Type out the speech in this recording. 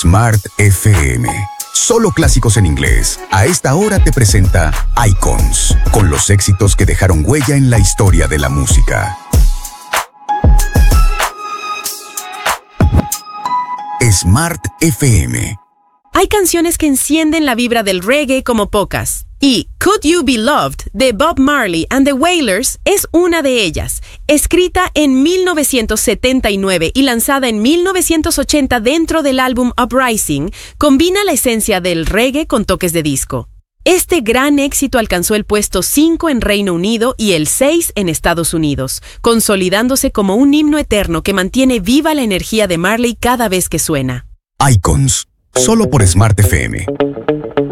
Smart FM. Solo clásicos en inglés. A esta hora te presenta Icons, con los éxitos que dejaron huella en la historia de la música. Smart FM. Hay canciones que encienden la vibra del reggae como pocas. Y Could You Be Loved de Bob Marley and the Wailers es una de ellas. Escrita en 1979 y lanzada en 1980 dentro del álbum Uprising, combina la esencia del reggae con toques de disco. Este gran éxito alcanzó el puesto 5 en Reino Unido y el 6 en Estados Unidos, consolidándose como un himno eterno que mantiene viva la energía de Marley cada vez que suena. Icons, solo por Smart FM.